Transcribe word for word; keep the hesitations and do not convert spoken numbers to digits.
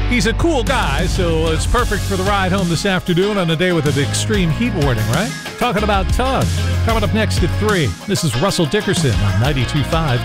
He's a cool guy, so it's perfect for the ride home this afternoon on a day with an extreme heat warning, right? Talking about Tug. Coming up next at three, this is Russell Dickerson on ninety-two point five